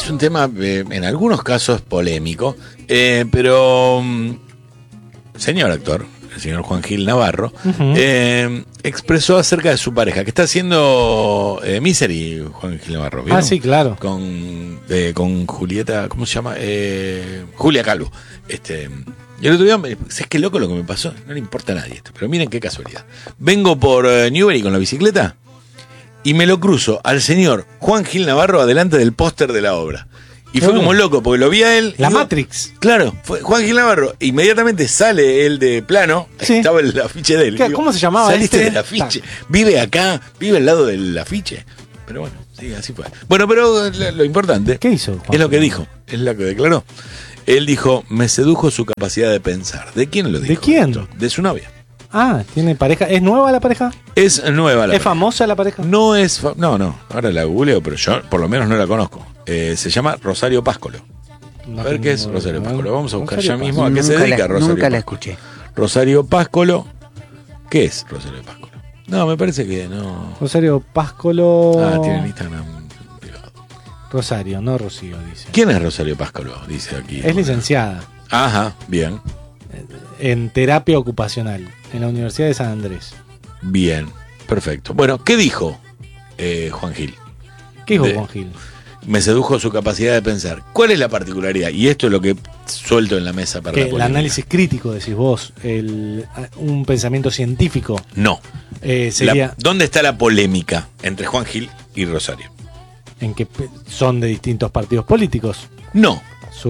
es un tema en algunos casos polémico, pero señor actor, el señor Juan Gil Navarro, expresó acerca de su pareja, que está haciendo Misery, Juan Gil Navarro, ¿vieron? Ah, sí, claro. Con Julieta, ¿cómo se llama? Julia Calvo. Y el otro día, ¿sabes qué loco lo que me pasó? No le importa a nadie esto, pero miren qué casualidad. Vengo por Newbery con la bicicleta y me lo cruzo al señor Juan Gil Navarro adelante del póster de la obra. Y fue como loco, porque lo vi a él. La Matrix. Claro, fue Juan Gil Navarro. Inmediatamente sale él de plano. Sí. Estaba el afiche de él. ¿Qué? ¿Cómo se llamaba Saliste del afiche. Vive acá, vive al lado del afiche. Pero bueno, sí, así fue. Bueno, pero lo importante. ¿Qué hizo, Juan? Es lo que dijo, es lo que declaró. Él dijo, me sedujo su capacidad de pensar. ¿De quién lo dijo? ¿De quién? Esto? De su novia. Ah, ¿tiene pareja? ¿Es nueva la pareja? Es nueva la ¿Es pareja. famosa la pareja? No es... No. Ahora la googleo, pero yo por lo menos no la conozco. Se llama Rosario Páscolo. No A ver qué es tengo- Rosario Páscolo. Vamos a buscar Rosario ya mismo a qué se dedica Rosario Nunca la Páscolo. escuché. Rosario Páscolo. ¿Qué es Rosario Páscolo? No, me parece que no. Rosario Páscolo. Ah, tiene Instagram privado. Rosario, no Rocío, dice. ¿Quién es Rosario Páscolo? Dice aquí. Es licenciada Ajá, bien. en terapia ocupacional en la Universidad de San Andrés. Bien, perfecto. Bueno, ¿qué dijo Juan Gil? ¿Qué dijo De- Juan Gil? Me sedujo su capacidad de pensar. ¿Cuál es la particularidad? Y esto es lo que suelto en la mesa para Que la el polémica. análisis crítico, decís vos, un pensamiento científico, No. sería ¿Dónde está la polémica entre Juan Gil y Rosario? en que son de distintos partidos políticos. No.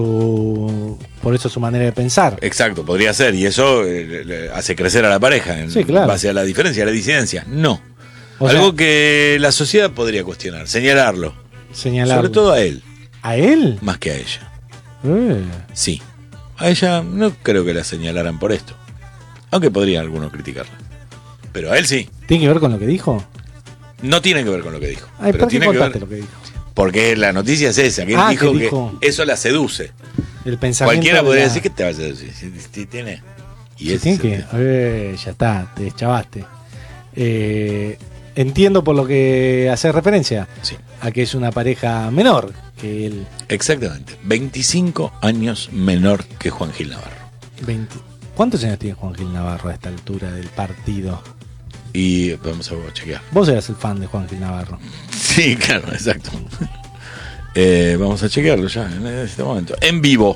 Por eso su manera de pensar. Exacto, podría ser. Y eso le hace crecer a la pareja en Sí, claro. base a la diferencia, a la disidencia. No. O Algo sea, que la sociedad podría cuestionar, señalarlo. señalar. Sobre todo a él, ¿A él? más que a ella. Eh. Sí. A ella no creo que la señalaran por esto. Aunque podrían algunos criticarla. Pero a él sí. ¿Tiene que ver con lo que dijo? No tiene que ver con lo que dijo. Ay, pero ¿por qué tiene que ver contaste lo que dijo? porque la noticia es esa, que él Ah, dijo que que dijo. eso la seduce. El pensamiento. Cualquiera de podría la- decir que te va a seducir. Si tiene. Y Sí, ese tiene es el que. tema. Ya está, te deschavaste. Entiendo por lo que hace referencia Sí. a que es una pareja menor que él. Exactamente. 25 años menor que Juan Gil Navarro. 20. ¿Cuántos años tiene Juan Gil Navarro a esta altura del partido? Y vamos a chequear. Vos eras el fan de Juan Gil Navarro. Sí, claro, exacto. Vamos a chequearlo ya en este momento. En vivo.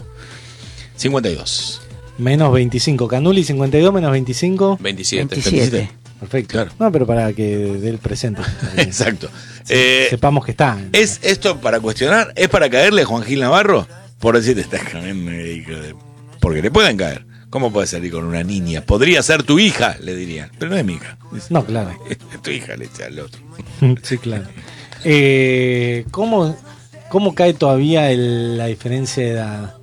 52. Menos 25. Canuli 52 menos 25. 27. 27. Perfecto. Claro. No, pero para que dé el presente. Exacto. Sepamos que está. ¿Es esto para cuestionar? ¿Es para caerle a Juan Gil Navarro? Por decir, te estás cayendo, hijo de... Porque le pueden caer. ¿Cómo puedes salir con una niña? Podría ser tu hija, le dirían. Pero no es mi hija. No, claro. Es tu hija, le echa al otro. Sí, claro. ¿Cómo cae todavía la diferencia de edad?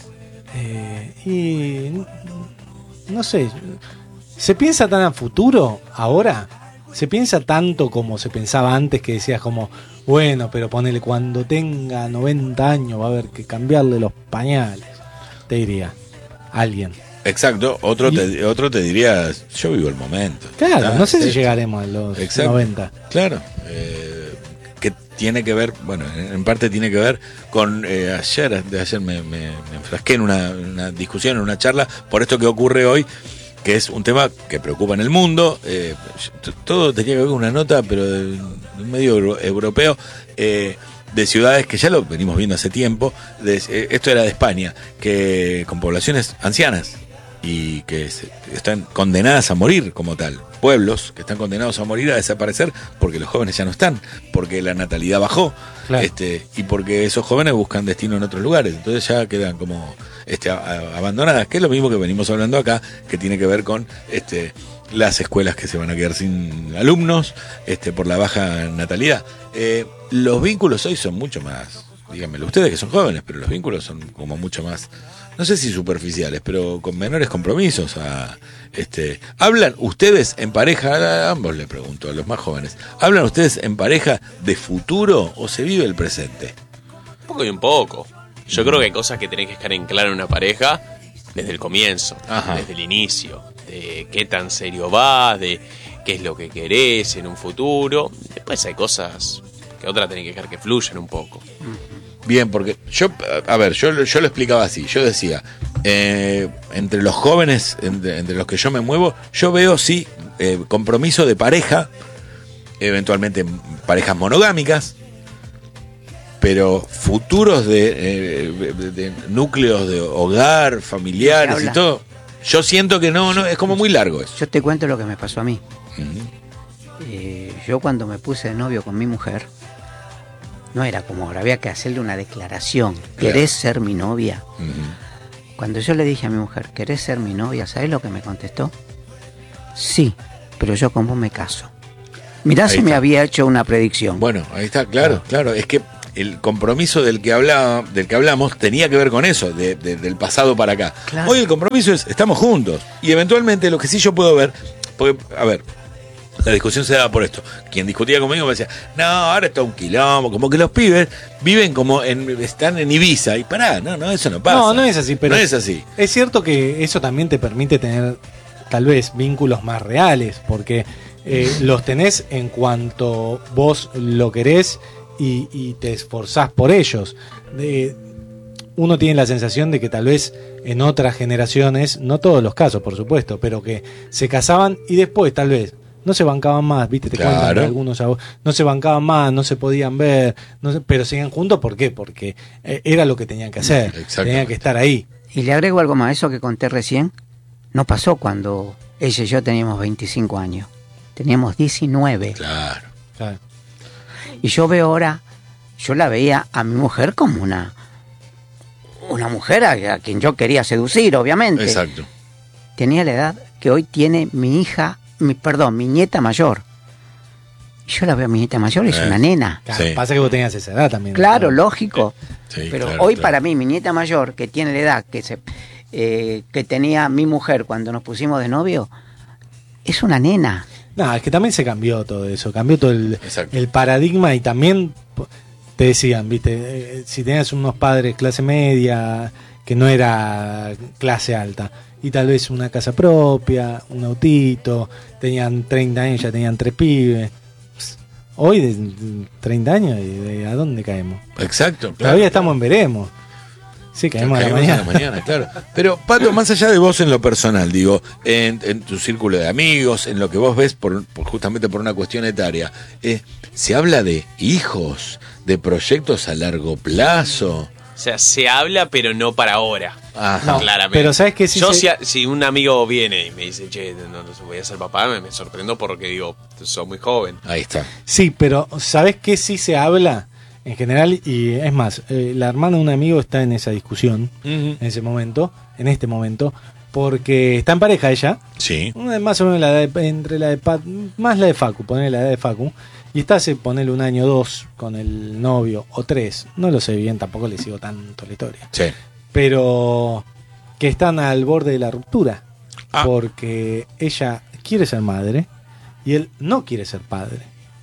Y no sé, ¿se piensa tan a futuro ahora? ¿Se piensa tanto como se pensaba antes, que decías como, bueno, pero ponele, cuando tenga 90 años va a haber que cambiarle los pañales? Te diría alguien. Exacto. Otro te diría, yo vivo el momento. Claro, Ah, no sé si sí. llegaremos a los Exacto. 90. Claro. Que tiene que ver, bueno, en parte tiene que ver con ayer me enfrasqué en una discusión, en una charla, por esto que ocurre hoy, que es un tema que preocupa en el mundo. Todo tenía que ver con una nota, pero de un medio europeo, de ciudades que ya lo venimos viendo hace tiempo. Esto era de España, que con poblaciones ancianas y que están condenadas a morir como tal. Pueblos que están condenados a morir, a desaparecer, porque los jóvenes ya no están, porque la natalidad bajó, Claro. y porque esos jóvenes buscan destino en otros lugares. Entonces ya quedan como abandonadas, que es lo mismo que venimos hablando acá, que tiene que ver con las escuelas que se van a quedar sin alumnos por la baja natalidad. Los vínculos hoy son mucho más, díganmelo ustedes que son jóvenes, pero los vínculos son como mucho más, no sé si superficiales, pero con menores compromisos. ¿Hablan ustedes en pareja? A ambos le pregunto, a los más jóvenes, ¿hablan ustedes en pareja de futuro o se vive el presente? Un poco y un poco. Yo creo que hay cosas que tenés que dejar en claro en una pareja desde el comienzo, Ajá. desde el inicio, de qué tan serio vas, de qué es lo que querés en un futuro. Después hay cosas que otras tenés que dejar que fluyan un poco. bien, porque yo lo explicaba así. Yo decía, entre los jóvenes, entre los que yo me muevo, yo veo, sí, compromiso de pareja, eventualmente parejas monogámicas, pero futuros de núcleos de hogar, familiares y todo. Yo siento que no, es como muy largo eso. Yo te cuento lo que me pasó a mí. Uh-huh. Yo cuando me puse de novio con mi mujer, no era como ahora, había que hacerle una declaración. ¿Querés ser mi novia? Uh-huh. Cuando yo le dije a mi mujer, ¿querés ser mi novia? ¿Sabés lo que me contestó? Sí, pero yo con vos me caso. Mirá si me había hecho una predicción. Bueno, ahí está, claro. Es que el compromiso del que hablamos tenía que ver con eso, del pasado para acá. Claro. Hoy el compromiso es, estamos juntos. Y eventualmente lo que sí yo puedo ver, porque, a ver, la discusión se daba por esto. Quien discutía conmigo me decía, no, ahora está un quilombo, como que los pibes viven están en Ibiza. Y pará, no, eso no pasa. No es así, pero no es así. Es cierto que eso también te permite tener tal vez vínculos más reales, porque los tenés en cuanto vos lo querés y te esforzás por ellos. Uno tiene la sensación de que tal vez en otras generaciones, no todos los casos por supuesto, pero que se casaban y después tal vez no se bancaban más, viste, te cuentan que algunos no se bancaban más, no se podían ver, pero seguían juntos, ¿por qué? Porque era lo que tenían que hacer, tenían que estar ahí. Y le agrego algo más, eso que conté recién, no pasó cuando ella y yo teníamos 25 años, teníamos 19. Claro. Y yo veo ahora, yo la veía a mi mujer como una mujer a quien yo quería seducir, obviamente. Exacto. Tenía la edad que hoy tiene mi nieta mayor. Y yo la veo a mi nieta mayor, es una nena. Claro, pasa que vos tenías esa edad también. Claro, lógico. Sí, pero claro, hoy para mí, mi nieta mayor, que tiene la edad que tenía mi mujer cuando nos pusimos de novio, es una nena. No, es que también se cambió todo eso, cambió todo el Exacto. paradigma y también te decían, viste, si tenías unos padres clase media, que no era clase alta, y tal vez una casa propia, un autito, tenían 30 años, ya tenían 3 pibes. Hoy de 30 años, ¿a dónde caemos? Exacto. Claro, Todavía estamos en veremos. Sí, caemos a la mañana. Claro. Pero, Pato, más allá de vos en lo personal, digo, en tu círculo de amigos, en lo que vos ves justamente por una cuestión etaria, ¿se habla de hijos, de proyectos a largo plazo? O sea, se habla, pero no para ahora. Ajá. Claramente. Pero ¿sabes qué? Si un amigo viene y me dice, che, no voy a ser papá, me sorprendo porque digo, sos muy joven. Ahí está. Sí, pero ¿sabes qué sí se habla? En general, y es más, la hermana de un amigo está en esa discusión, en este momento, porque está en pareja ella. Sí. Más o menos entre la de más la de Facu, ponerle la edad de Facu, y está hace ponerle 1 año o 2 con el novio, o 3, no lo sé bien, tampoco le sigo tanto la historia. Sí. Pero que están al borde de la ruptura, porque ella quiere ser madre y él no quiere ser padre.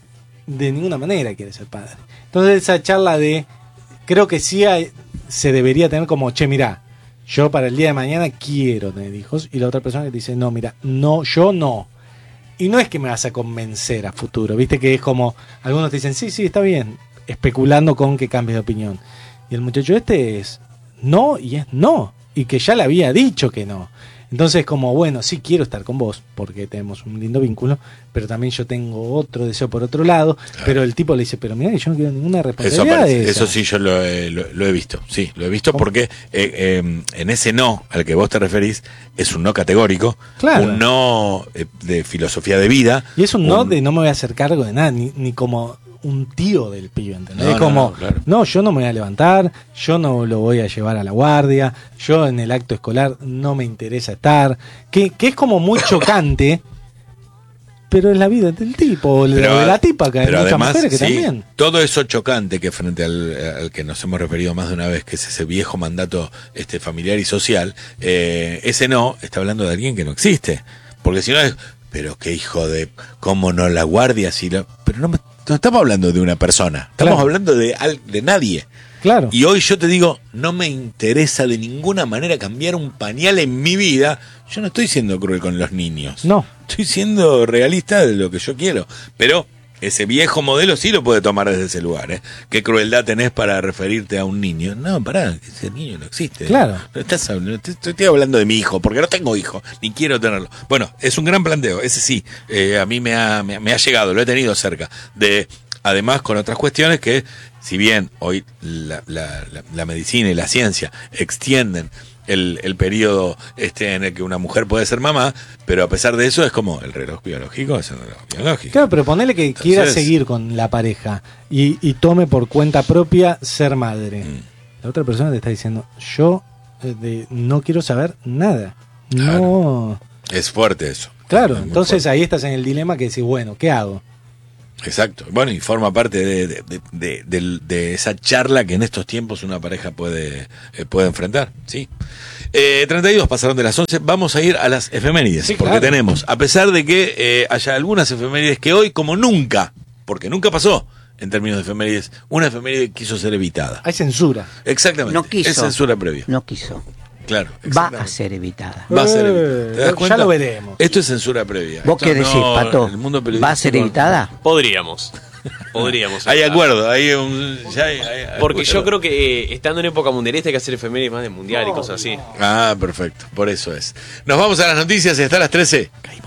De ninguna manera quiere ser padre. Entonces esa charla creo que sí se debería tener como, che, mirá, yo para el día de mañana quiero tener hijos, y la otra persona que te dice, no, mira, no, yo no. Y no es que me vas a convencer a futuro, viste que es como, algunos te dicen, sí, está bien, especulando con que cambies de opinión. Y el muchacho es no, y es no, y que ya le había dicho que no. Entonces como, bueno, sí quiero estar con vos, porque tenemos un lindo vínculo, pero también yo tengo otro deseo por otro lado, claro. Pero el tipo le dice, pero mira que yo no quiero ninguna responsabilidad de eso sí yo lo he visto, sí, lo he visto porque en ese no al que vos te referís es un no categórico, claro. Un no de filosofía de vida. Y es un no de no me voy a hacer cargo de nada, ni como un tío del pibe, ¿entendés? Es como, claro. No, yo no me voy a levantar, yo no lo voy a llevar a la guardia, yo en el acto escolar no me interesa estar, que es como muy chocante, pero es la vida del tipo, de la tipa, que hay muchas mujeres que también. Todo eso chocante que frente al que nos hemos referido más de una vez, que es ese viejo mandato familiar y social, ese no está hablando de alguien que no existe, porque si no es, pero qué hijo de, cómo no la guardia, pero no estamos hablando de una persona, estamos hablando de nadie. Claro. Y hoy yo te digo, no me interesa de ninguna manera cambiar un pañal en mi vida. Yo no estoy siendo cruel con los niños. No. Estoy siendo realista de lo que yo quiero. Pero ese viejo modelo sí lo puede tomar desde ese lugar, ¿eh? ¿Qué crueldad tenés para referirte a un niño? No, pará, ese niño no existe. Claro. No estoy hablando de mi hijo, porque no tengo hijo, ni quiero tenerlo. Bueno, es un gran planteo, ese sí, a mí me ha llegado, lo he tenido cerca. Además, con otras cuestiones que, si bien hoy la medicina y la ciencia extienden el periodo en el que una mujer puede ser mamá, pero a pesar de eso es como el reloj biológico es el reloj biológico. Claro, pero ponele que Entonces, quiera seguir con la pareja y tome por cuenta propia ser madre. La otra persona te está diciendo, yo no quiero saber nada. No. Es fuerte eso. Claro, Es muy entonces fuerte. ahí estás en el dilema que decís, bueno, ¿qué hago? Exacto. Bueno, y forma parte de esa charla que en estos tiempos una pareja puede enfrentar, ¿sí? 32 pasaron de las 11. Vamos a ir a las efemérides, Sí, porque claro. tenemos, a pesar de que haya algunas efemérides que hoy, como nunca, porque nunca pasó en términos de efemérides, una efeméride quiso ser evitada. Hay censura. Exactamente. No quiso. Es censura previa. No quiso. Claro. Va exactamente. a ser evitada. Va a ser evitada. ¿Te das Ya cuenta? lo veremos. Esto es censura previa. ¿Vos Esto qué decís, no, Pato? el mundo ¿Va a ser periodístico- evitada? Podríamos. Hay acuerdo, hay Porque yo acuerdo. creo que estando en época mundialista hay que hacer efemérides más de mundial y cosas así. Ah, perfecto, por eso es. Nos vamos a las noticias y hasta las 13. Caímos.